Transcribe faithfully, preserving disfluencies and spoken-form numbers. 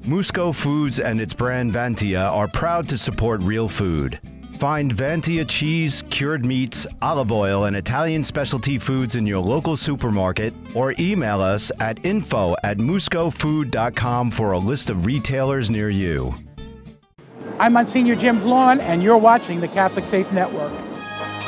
Musco Foods and its brand Vantia are proud to support real food. Find Vantia cheese, cured meats, olive oil, and Italian specialty foods in your local supermarket or email us at info at musco food dot com for a list of retailers near you. I'm Monsignor Jim Vaughn, and you're watching the Catholic Faith Network.